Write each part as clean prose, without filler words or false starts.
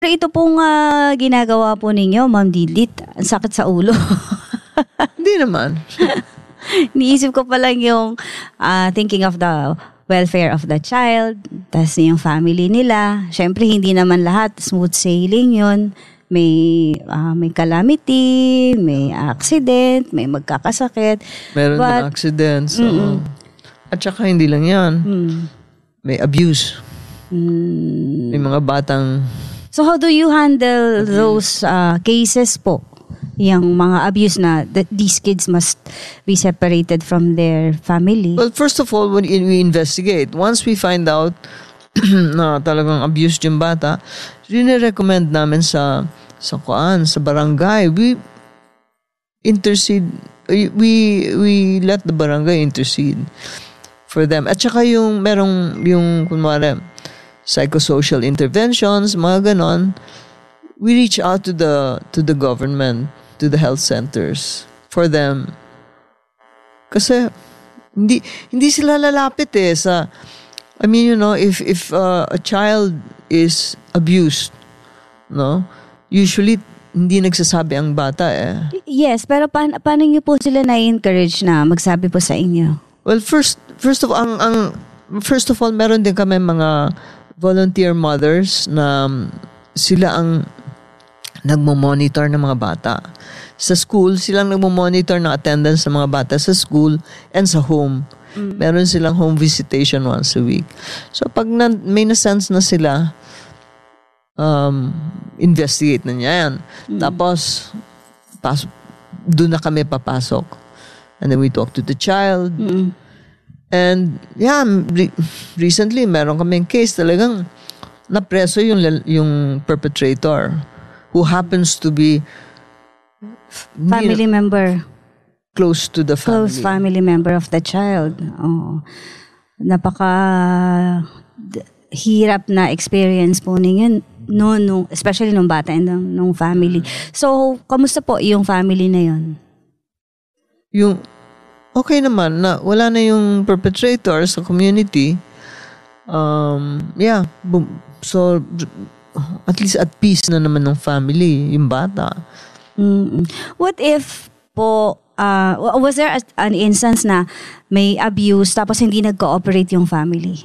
Pero ito pong ginagawa po ninyo, Ma'am Didit, ang sakit sa ulo. Hindi naman. Niisip ko pa lang yung thinking of the welfare of the child, tas yung family nila. Siyempre, hindi naman lahat smooth sailing yun. May calamity, may accident, may magkakasakit. Meron din accidents. At saka hindi lang yan. May abuse. May mga batang... So how do you handle those cases po? Yung mga abuse na that these kids must be separated from their family? Well, first of all, when we investigate, once we find out na talagang abused yung bata, recommend namin sa barangay. We intercede, we let the barangay intercede for them. At saka yung kunwari, psychosocial interventions, mga ganon, we reach out to the government, to the health centers for them. Kasi hindi sila lalapit sa, I mean, you know, if a child is abused, no, usually hindi nagsasabi ang bata Yes, pero paano niyo po sila na-encourage na magsabi po sa inyo? Well, first of all, meron din kami mga volunteer mothers na sila ang nagmo-monitor ng mga bata. Sa school, silang nagmo-monitor ng attendance ng mga bata sa school and sa home. Meron silang home visitation once a week. So, pag may na-sense na sila, investigate na niya yan. Tapos, doon na kami papasok. And then we talk to the child. And, yeah, recently, meron kaming case talagang napreso yung perpetrator who happens to be family member. Close to the family. Close family member of the child. Oh. Napaka hirap na experience po ninyo no, especially nung bata and nung family. So, kamusta po yung family na yon? Yung okay naman na wala na yung perpetrator sa community. Yeah. So, at least at peace na naman ng family, yung bata. What if po, was there an instance na may abuse tapos hindi nag-cooperate yung family?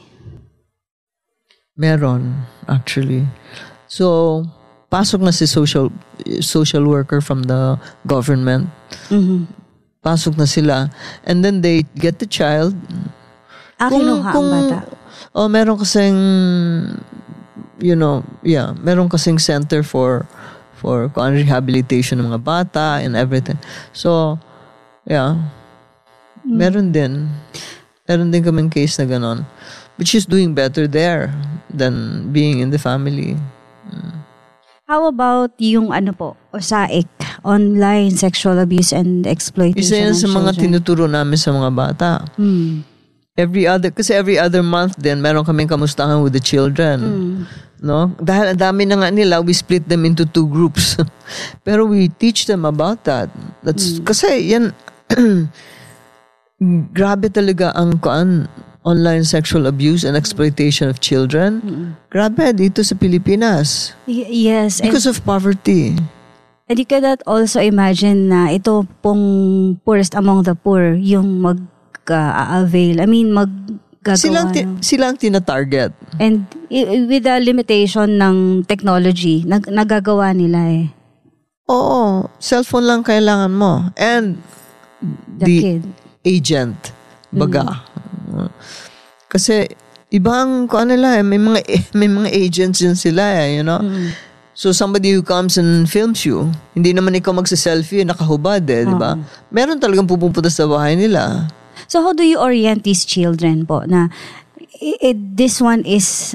Meron, actually. So, pasok na si social worker from the government. Pasok na sila. And then they get the child. Kinuha ang bata? Meron kasing meron kasing center for rehabilitation ng mga bata and everything. So, yeah. Meron din kaming case na ganon. But she's doing better there than being in the family. How about yung OSAIC, online sexual abuse and exploitation Isa yan sa mga tinuturo namin sa mga bata. Every other month din, meron kaming kamustahan with the children. No? Dahil ang dami na nga nila, we split them into 2 groups. Pero we teach them about that. Kasi yan, grabe talaga ang online sexual abuse and exploitation of children. Grabe, dito sa Pilipinas. Yes. Because of poverty. And you cannot also imagine na ito pong poorest among the poor yung mag-avail. I mean, maggagawa. Sila ang tina-target. And with the limitation ng technology, nagagawa nila Oo. Cellphone lang kailangan mo. And the kid. Agent. Baga. Kasi ibang nila may mga agents din sila you know. So somebody who comes and films you, hindi naman ikaw magse-selfie nakahubad di ba? Meron talagang pupunta sa bahay nila. So how do you orient these children po na this one is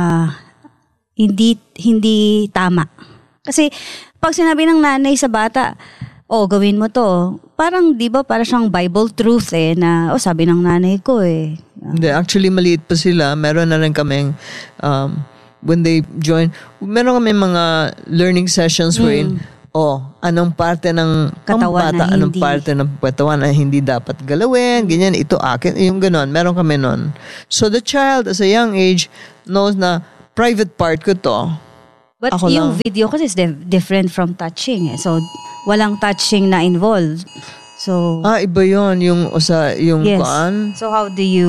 hindi tama? Kasi pag sinabi ng nanay sa bata, gawin mo to. Parang, di ba, para siyang Bible truth na, sabi ng nanay ko Hindi, actually, maliit pa sila. Meron na rin kaming, when they join, meron kami mga learning sessions wherein, anong parte ng katawan bata, anong parte ng katawan na hindi dapat galawin, ganyan, ito akin, yung ganon, meron kami nun. So the child, as a young age, knows na private part ko to. But Ako yung lang. video kasi is different from touching. So, walang touching na involved. So, Iba yun. Yung yes. kuan. So, how do you...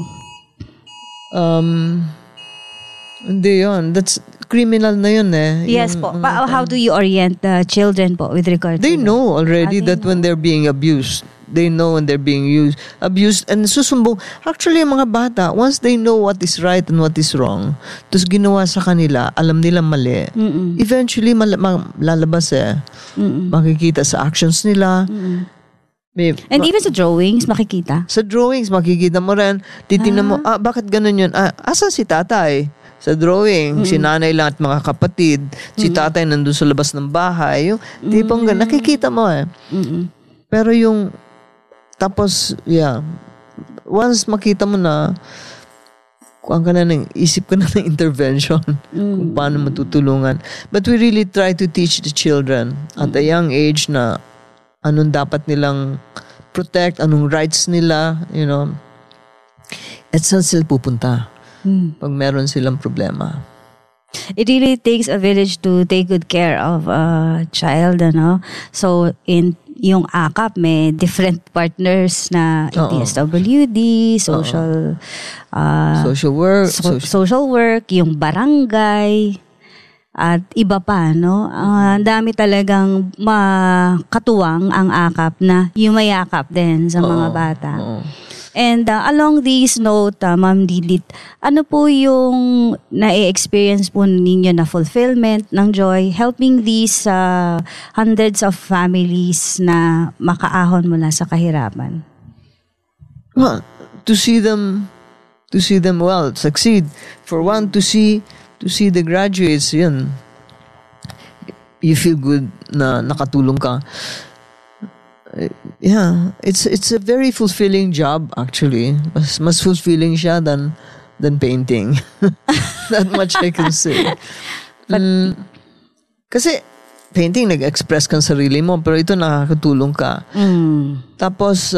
Hindi yun. That's criminal na yun eh. Yes po. How do you orient the children po with regard They to that? know already They that when they're being abused. They know when they're being abused and susumbong. Actually, yung mga bata, once they know what is right and what is wrong, tapos ginawa sa kanila, alam nila mali, eventually lalabas makikita sa actions nila. And even sa drawings, makikita? Sa drawings, makikita mo rin. Titingnan mo, bakit ganun yun? Asan si tatay? Sa drawing, si nanay lang at mga kapatid. Si tatay nandun sa labas ng bahay. Yung tipong ganun, nakikita mo Pero yung, tapos, once makita mo na, isip ka na ng intervention kung paano matutulungan. But we really try to teach the children at a young age na anong dapat nilang protect, anong rights nila, at saan sila pupunta pag meron silang problema. It really takes a village to take good care of a child, So, in yung AKAP, may different partners na DSWD, social work, social work, yung barangay, at iba pa, ang dami talagang makatuwang ang AKAP na yumayakap din sa mga bata. And along this note, Ma'am Didit, ano po yung na-experience po ninyo na fulfillment ng joy helping these hundreds of families na makaahon mula sa kahirapan? Well, to see them succeed. For one, to see the graduates, yun. You feel good na nakatulong ka. It's a very fulfilling job actually. Mas fulfilling siya than painting. That much I can say. Kasi painting nag-express kang sarili mo, pero ito nakakatulong ka. Tapos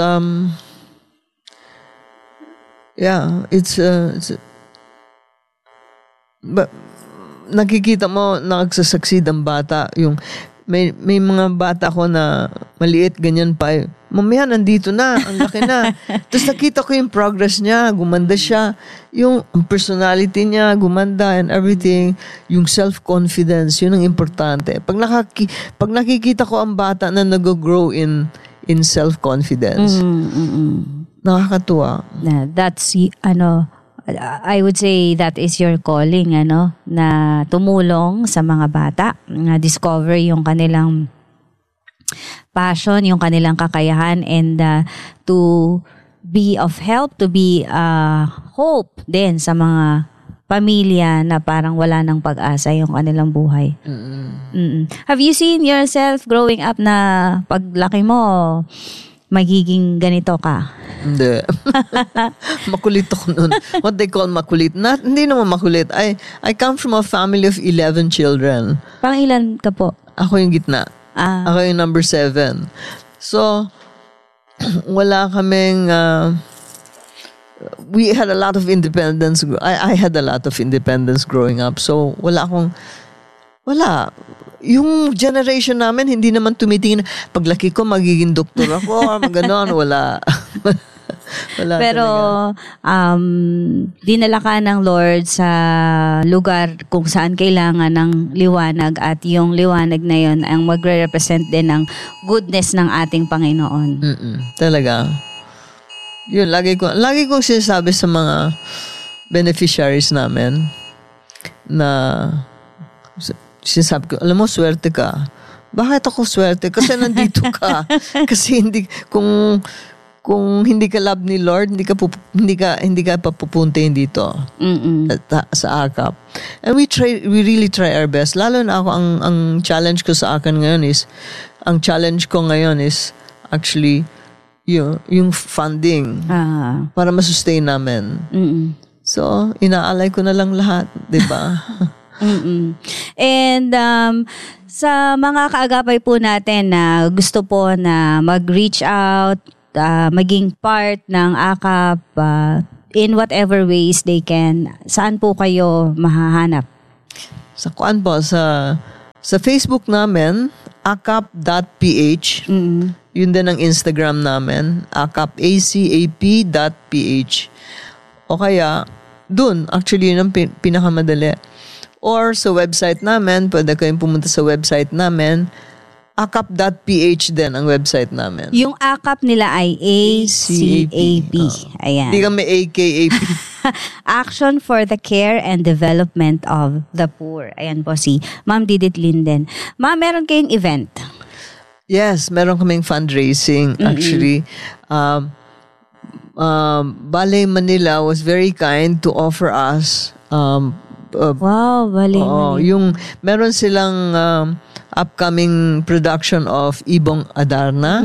but nakikita mo nagsasucceed ang bata, yung may mga bata ko na maliit, ganyan pa. Mamaya nandito na, ang laki na. Tapos nakita ko yung progress niya, gumanda siya. Yung personality niya, gumanda and everything. Yung self-confidence, yun ang importante. Pag nakikita ko ang bata na nag-grow in self-confidence, nakakatuwa. That's, I would say that is your calling, na tumulong sa mga bata, na discover yung kanilang passion, yung kanilang kakayahan, and to be of help, to be hope din sa mga pamilya na parang wala ng pag-asa yung kanilang buhay. Have you seen yourself growing up na paglaki mo, magiging ganito ka? Hindi. Makulit ako nun. What they call makulit. Hindi naman makulit. I come from a family of 11 children. Pang ilan ka po? Ako yung gitna. Ako yung number 7. So, wala kaming... we had a lot of independence. I had a lot of independence growing up. So, wala. Yung generation namin, hindi naman tumitingin, paglaki ko, magiging doktor ako, or gano'n, wala. Wala. Pero, dinala ka ng Lord sa lugar kung saan kailangan ng liwanag, at yung liwanag na yun ang magre-represent din ng goodness ng ating Panginoon. Talaga. Yun, lagi kong sinasabi sa mga beneficiaries namin na sinasabi ko, alam mo, swerte ka. Bakit ako swerte? Kasi nandito ka. Kasi kung hindi ka love ni Lord, hindi ka papupuntahin dito sa AKAP. And we really try our best. Lalo na ako, ang challenge ko sa akin ngayon is actually yung funding para masustain namin. So, inaalay ko na lang lahat, di ba? And sa mga kaagapay po natin na gusto po na mag-reach out, maging part ng AKAP in whatever ways they can, saan po kayo mahahanap? Sa kuan po, sa Facebook namin, acap.ph. Yun din ang Instagram namin, acap.ph. O kaya, dun, actually yun ang pinakamadali. Or sa website namin, pwede kayong pumunta sa website namin, acap.ph din ang website namin. Yung ACAP nila ay ACAP. Ayan. Hindi kami AKAP. Action for the Care and Development of the Poor. Ayan po si Ma'am Didit Linden. Ma'am, meron kayong event? Yes, meron kaming fundraising. Actually, Ballet Manila was very kind to offer us wow, Ballet Manila. Yung meron silang upcoming production of Ibong Adarna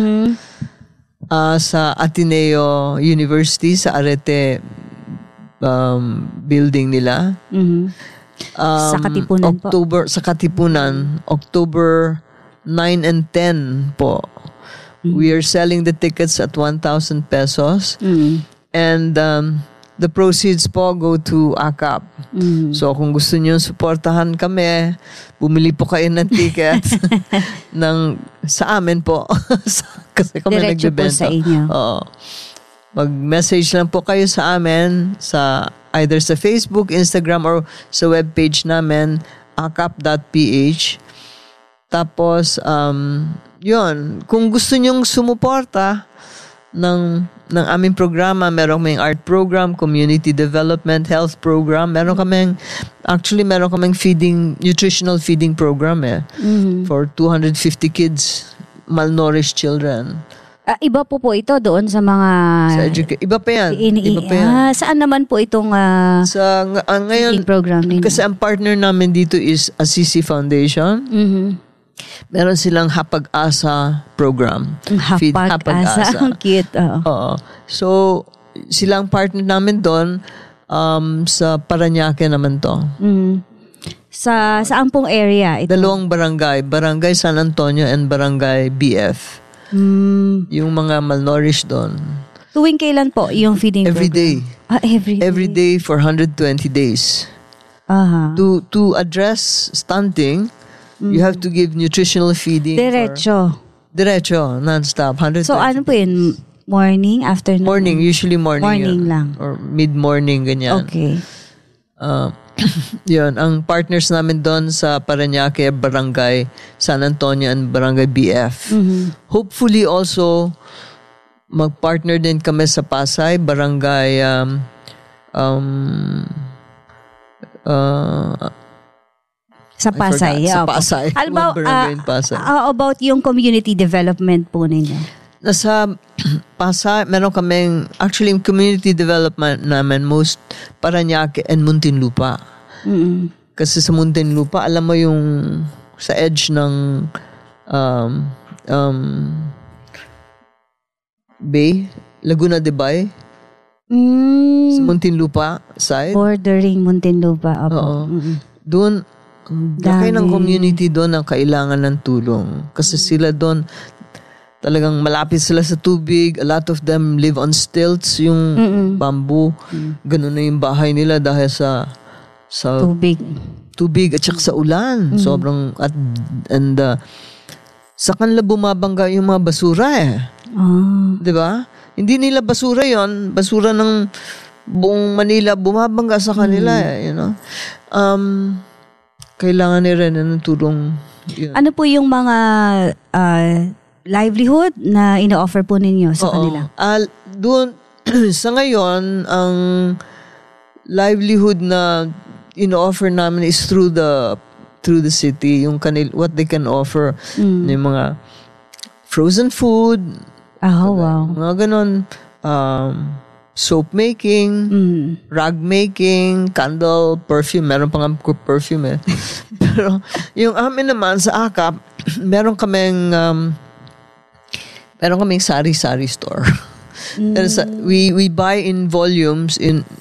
sa Ateneo University sa Arete building nila. Sa Katipunan Sa Katipunan, October 9 and 10 po. We are selling the tickets at 1,000 pesos. And the proceeds po go to ACAP. So kung gusto niyo suportahan kami, bumili po kayo ng ticket sa amin po. Kasi kami diretso nagbebenta. Po sa inyo. Oo. Mag-message lang po kayo sa amin sa either sa Facebook, Instagram, or sa webpage namin, acap.ph. Tapos, yun. Kung gusto nyong sumuporta ng aming programa, meron kaming art program, community development, health program. Meron kaming nutritional feeding program for 250 kids, malnourished children. Iba po ito doon sa mga... Iba pa yan. Iba pa yan. Saan naman po itong ngayon, program ninyo? Kasi ang partner namin dito is Assisi Foundation. Meron silang Hapag-asa program. Hapag-asa. Ang cute. Oo. So, silang partner namin doon sa Parañaque naman to. Saan pong area ito? Dalawang barangay. Barangay San Antonio and Barangay BF. Yung mga malnourished doon. Tuwing kailan po yung feeding every program? Day. Every day for 120 days. To address stunting, you have to give nutritional feeding. Diretso, non-stop. 120 So ano po yun? Morning, afternoon? Morning, usually morning. Morning lang. Or mid-morning, ganyan. Okay. Yun, ang partners namin doon sa Parañaque, Barangay San Antonio and Barangay BF. Hopefully also mag-partner din kami sa Pasay, Barangay sa Pasay. Sa Pasay. About yung community development po ninyo? Nasa Pasay, meron kaming, actually, community development namin, most Parañaque and Muntinlupa. Kasi sa Muntinlupa, alam mo yung sa edge ng Bay, Laguna de Bay, sa Muntinlupa side. Bordering Muntinlupa. Oo. Doon, laki ng community doon ang kailangan ng tulong. Kasi sila doon, talagang malapit sila sa tubig. A lot of them live on stilts, yung bamboo. Ganun na yung bahay nila dahil sa tubig at saka sa ulan. Sobrang sa kanila bumabangga yung mga basura Di ba? Hindi nila basura yon, basura ng buong Manila bumabangga sa kanila you know. Kailangan nila ng tulong. Yun. Ano po yung mga livelihood na ino-offer po ninyo sa kanila? Doon, sa ngayon, ang livelihood na ino-offer namin is through the city, yung what they can offer, yung mga frozen food, wow. mga ganon, soap making, rag making, candle, perfume. Meron pa nga perfume Pero yung amin naman sa ACAP, meron kaming sari-sari store. We buy in volumes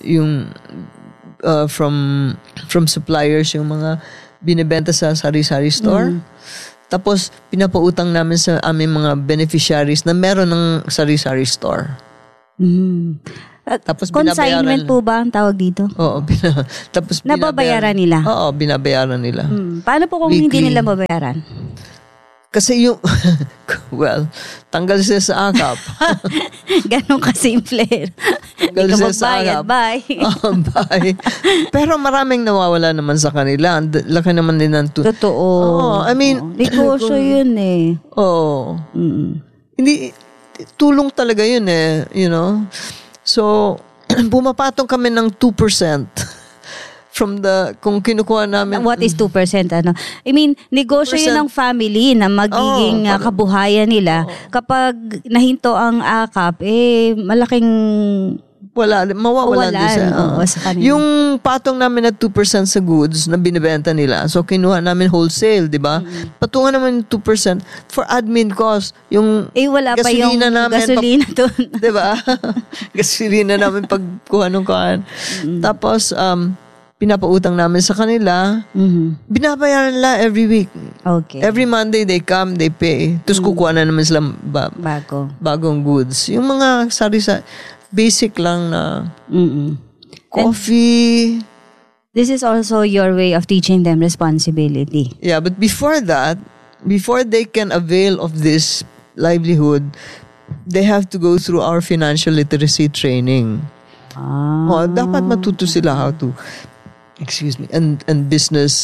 from suppliers yung mga binebenta sa sari-sari store. Tapos pinapautang namin sa aming mga beneficiaries na meron ng sari-sari store. Tapos Consignment po ba ang tawag dito? Oo, tapos Nababayaran nila? Oo, binabayaran nila. Paano po kung hindi nila mabayaran? Kasi yung, well, tanggal siya sa akap. Ganon kasimple. Tanggal Hindi ka siya sa magbayad, akap. bye. Bye. Pero maraming nawawala naman sa kanila. Laki naman din ng Totoo. I mean, negosyo yun eh. Oo. Hindi, tulong talaga yun eh, you know. So, pumapatong kami ng 2%. From kung kinukuha namin. What is 2%? Ano? I mean, negosyo 2%. Yun ng family na magiging kabuhayan nila. Kapag nahinto ang akap, malaking mawawalan din siya. Sa yung patong namin na 2% sa goods na binibenta nila. So, kinuha namin wholesale, di ba? Patungan naman 2% for admin cost. Yung wala pa yung gasolina doon. Di ba? Gasolina namin pagkuha ng kuhaan. Tapos, pinapautang namin sa kanila. Binabayaran nila every week. Okay. Every Monday they come, they pay. Tapos kukuha na naman sila bagong goods. Yung mga basic lang na coffee. This is also your way of teaching them responsibility. Yeah, but before that, before they can avail of this livelihood, they have to go through our financial literacy training. Dapat matuto sila how to and business,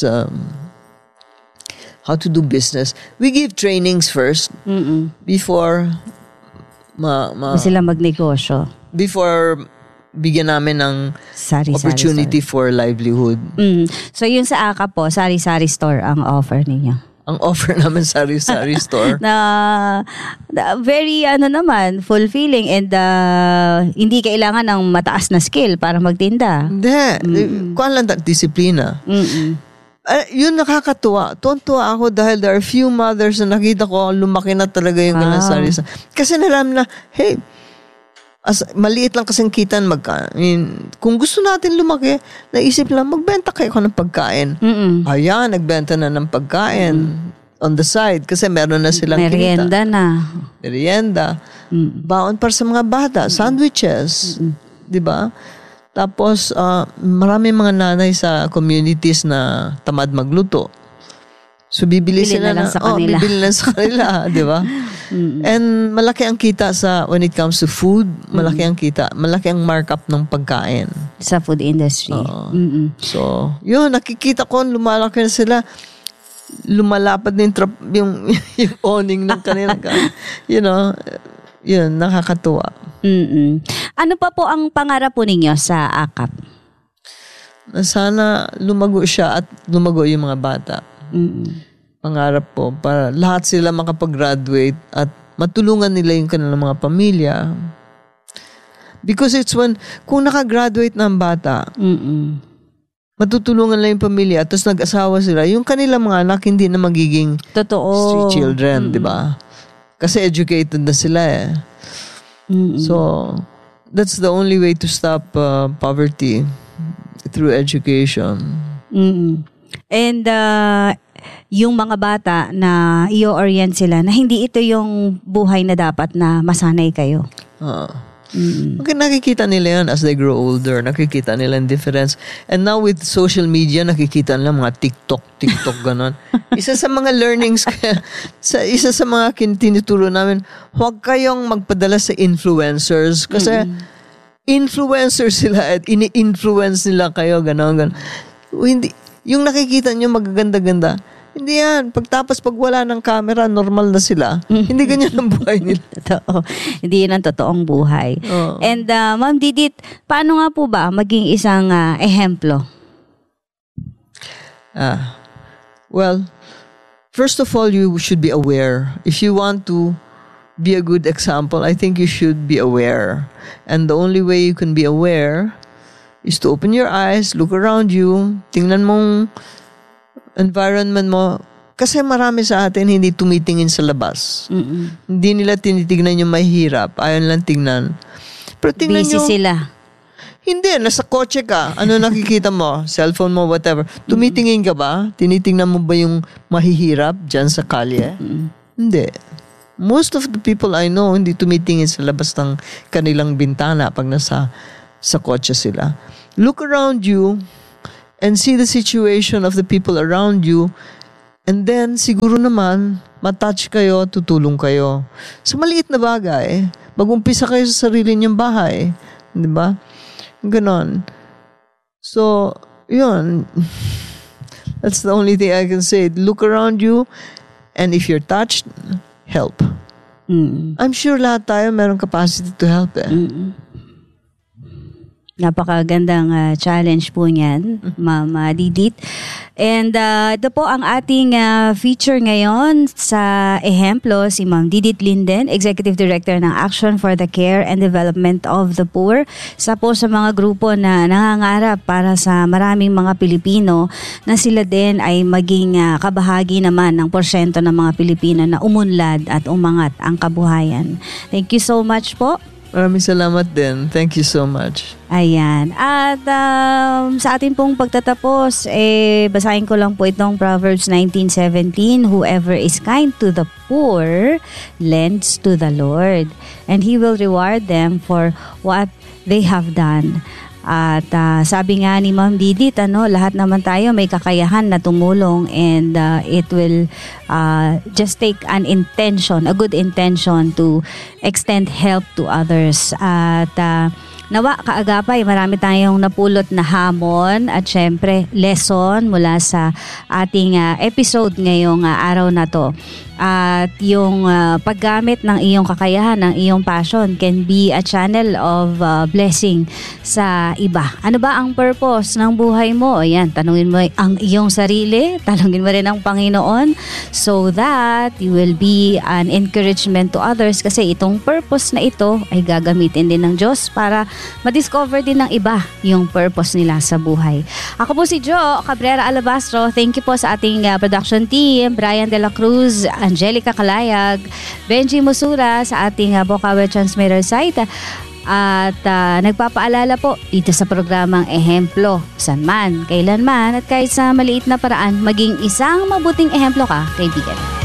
how to do business. We give trainings first before sila magnegosyo. Before bigyan namin ng opportunity for livelihood. So yun sa AKAP po, sari-sari store ang offer ninyo. Ang offer namin sari-sari store. na very naman, fulfilling and hindi kailangan ng mataas na skill para magtinda. Hindi. Kuha lang disiplina. Yun nakakatuwa. Tuwan-tuwa ako dahil there are few mothers na nakita ko lumaki na talaga yung ganang sari-sari. Kasi nalaman na, hey, maliit lang kasing kita kung gusto natin lumaki, naisip lang, magbenta kayo ng pagkain. Ayan, nagbenta na ng pagkain on the side kasi meron na silang merienda kita. Merienda. Baon para sa mga bata, sandwiches. Diba? Tapos, marami mga nanay sa communities na tamad magluto. So, bibili sila bibili lang sa kanila, di ba? And malaki ang kita when it comes to food, malaki ang kita, malaki ang markup ng pagkain. Sa food industry. So, yun, nakikita ko, lumalaki na sila, lumalapad na yung awning ng kanilang, you know, yun, nakakatuwa. Ano pa po ang pangarap po ninyo sa AKAP? Sana lumago siya at lumago yung mga bata. Pangarap po para lahat sila makapag-graduate at matulungan nila yung kanilang mga pamilya. Because it's kung nakagraduate ng bata, matutulungan lang yung pamilya at tapos nag-asawa sila, yung kanilang mga anak hindi na magiging street children, di ba? Kasi educated na sila eh. So, that's the only way to stop poverty through education. And yung mga bata na i-orient sila na hindi ito yung buhay na dapat na masanay kayo. Okay, nakikita nila yan as they grow older. Nakikita nila yung difference. And now with social media, nakikita nila mga TikTok, ganon. Isa sa mga learnings, isa sa mga tinuturo namin, huwag kayong magpadala sa influencers. Kasi influencers sila at ini-influence nila kayo, ganon. Hindi, yung nakikita nyo magaganda-ganda, hindi yan. Pagtapos pag wala ng camera, normal na sila. Hindi ganyan ang buhay nila. Totoo. Hindi yan ang totoong buhay. And Ma'am Didit, paano nga po ba maging isang ehemplo? Well, first of all, you should be aware. If you want to be a good example, I think you should be aware. And the only way you can be aware is to open your eyes, look around you, tingnan mong environment mo. Kasi marami sa atin hindi tumitingin sa labas. Hindi nila tinitignan yung mahirap. Ayaw lang tingnan. Pero tingnan busy sila. Hindi, nasa kotse ka. Ano nakikita mo? Cellphone mo, whatever. Tumitingin ka ba? Tinitingnan mo ba yung mahihirap dyan sa kalye? Hindi. Most of the people I know, hindi tumitingin sa labas ng kanilang bintana pag nasa sa kotse sila. Look around you and see the situation of the people around you, and then siguro naman matouch kayo, tutulong kayo. Sa maliit na bagay, mag-umpisa kayo sa sarili niyong bahay. Di ba? Ganon. So, yun. That's the only thing I can say. Look around you, and if you're touched, help. I'm sure lahat tayo meron capacity to help Napakagandang challenge po niyan, Mama Didit. And ito po ang ating feature ngayon sa ehemplo, si Ma'am Didit Linden, Executive Director ng Action for the Care and Development of the Poor. Isa po sa mga grupo na nangangarap para sa maraming mga Pilipino na sila din ay maging kabahagi naman ng porsyento ng mga Pilipino na umunlad at umangat ang kabuhayan. Thank you so much po. Maraming salamat din. Thank you so much. Ayan. At sa ating pong pagtatapos, basahin ko lang po itong Proverbs 19:17. Whoever is kind to the poor lends to the Lord, and He will reward them for what they have done. At sabi nga ni Ma'am Didit, lahat naman tayo may kakayahan na tumulong, and it will just take an intention, a good intention to extend help to others. At nawa kaagapay, marami tayong napulot na hamon at syempre lesson mula sa ating episode ngayong araw na to. At yung paggamit ng iyong kakayahan, ng iyong passion can be a channel of blessing sa iba. Ano ba ang purpose ng buhay mo? Ayan, tanungin mo ang iyong sarili, tanungin mo rin ang Panginoon, so that you will be an encouragement to others, kasi itong purpose na ito ay gagamitin din ng Diyos para madiscover din ng iba yung purpose nila sa buhay. Ako po si Jo Cabrera Alabastro. Thank you po sa ating production team, Brian De La Cruz, Angelica Kalayag, Benji Musura sa ating Bokawe Transmitter site. At nagpapaalala po dito sa programang Ehemplo, saan man, kailan man, at kahit sa maliit na paraan, maging isang mabuting ehemplo ka, kaibigan.